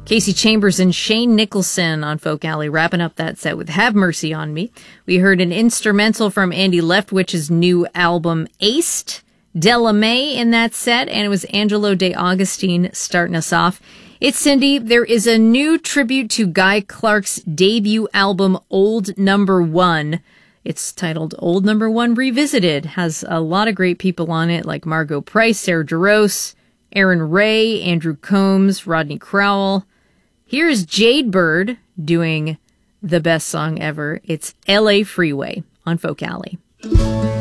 Casey Chambers and Shane Nicholson on Folk Alley, wrapping up that set with Have Mercy on Me. We heard an instrumental from Andy Leftwich's new album, Aced, Della May in that set, and it was Angelo De Augustine starting us off. It's Cindy. There is a new tribute to Guy Clark's debut album, Old Number One. It's titled Old Number One Revisited. Has a lot of great people on it, like Margot Price, Sarah Jarosz, Aaron Ray, Andrew Combs, Rodney Crowell. Here's Jade Bird doing the best song ever. It's LA Freeway on Folk Alley.